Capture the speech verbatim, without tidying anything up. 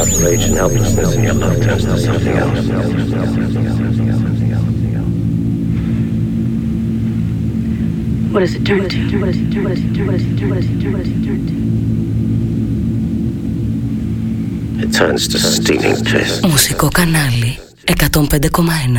Rage and helplessness in your love turns to something else. What does it turn to? What does it turn to? What does it turn to? What does it turn to? What does it turn to? It turns to steaming piss. Μουσικό κανάλι εκατόν πέντε κόμμα ένα.